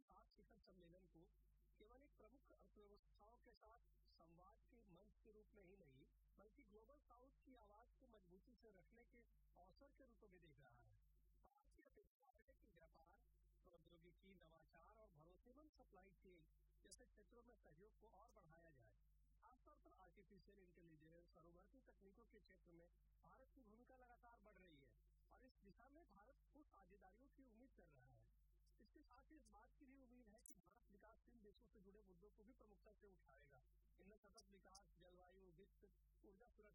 सात शिखर सम्मेलन को केवल एक प्रमुख अर्थव्यवस्थाओं के साथ संवाद के मंच के रूप में ही नहीं, बल्कि ग्लोबल साउथ की आवाज को मजबूती से रखने के अवसर के रूप में देख रहा है। भारत की अपेक्षा है कि व्यापार, प्रौद्योगिकी, नवाचार और भरोसेमंद सप्लाई चेन जैसे क्षेत्रों में सहयोग को और बढ़ाया जाए। खासतौर पर आर्टिफिशियल इंटेलिजेंस और उभरती तकनीकों के क्षेत्र में भारत की भूमिका लगातार बढ़ रही है और इस दिशा में भारत ठोस साझेदारियों की उम्मीद कर रहा है। इसके साथ ही इस बात की भी उम्मीद है कि भारत विकासशील देशों से जुड़े मुद्दों को भी प्रमुखता से उठाएगा। इनमें सतत विकास, जलवायु, वित्त, ऊर्जा सुरक्षा